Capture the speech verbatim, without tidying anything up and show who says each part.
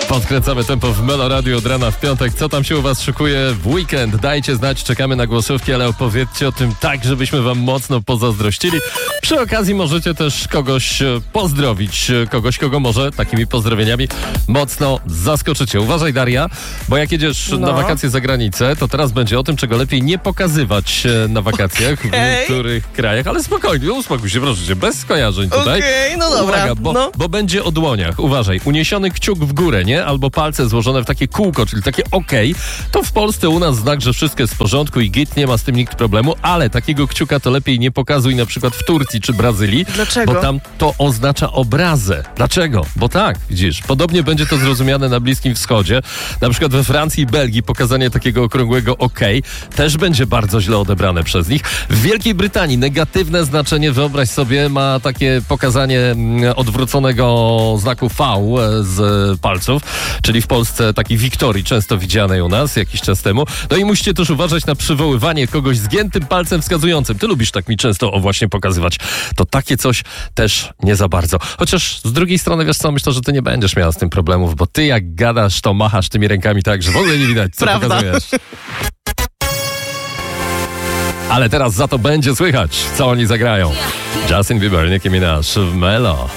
Speaker 1: Podkręcamy tempo w Melo Radio od rana w piątek. Co tam się u was szykuje w weekend? Dajcie znać, czekamy na głosówki, ale opowiedzcie o tym tak, żebyśmy wam mocno pozazdrościli. Przy okazji możecie też kogoś pozdrowić, kogoś, kogo może takimi pozdrowieniami mocno zaskoczycie. Uważaj, Daria, bo jak jedziesz
Speaker 2: no.
Speaker 1: na wakacje za granicę, to teraz będzie o tym, czego lepiej nie pokazywać na wakacjach okay. w niektórych krajach, ale spokojnie, uspokój się, proszę cię, bez skojarzeń tutaj.
Speaker 2: Okej, okay, no dobra.
Speaker 1: Uwaga, bo,
Speaker 2: no.
Speaker 1: bo będzie o dłoniach. Uważaj, uniesiony kciuk w górę, nie? Albo palce złożone w takie kółko, czyli takie okej, okay, to w Polsce u nas znak, że wszystko jest w porządku i git, nie ma z tym nikt problemu, ale takiego kciuka to lepiej nie pokazuj na przykład w Turcji czy Brazylii.
Speaker 2: Dlaczego?
Speaker 1: Bo tam to oznacza obrazę. Dlaczego? Bo tak, widzisz, podobnie będzie to zrozumiane na Bliskim Wschodzie. Na przykład we Francji i Belgii pokazanie takiego okrągłego okej też będzie bardzo źle odebrane przez nich. W Wielkiej Brytanii negatywne znaczenie, wyobraź sobie, ma takie pokazanie odwróconego znaku V z palców, czyli w Polsce taki Wiktorii, często widzianej u nas jakiś czas temu. No i musicie też uważać na przywoływanie kogoś zgiętym palcem wskazującym. Ty lubisz tak mi często o właśnie pokazywać. To takie coś też nie za bardzo. Chociaż z drugiej strony, wiesz co, myślę, że ty nie będziesz miała z tym problemów, bo ty jak gadasz, to machasz tymi rękami tak, że w ogóle nie widać, co
Speaker 2: Prawda?
Speaker 1: pokazujesz. Ale teraz za to będzie słychać, co oni zagrają. Justin Bieber, Nicki Minaj w Melo.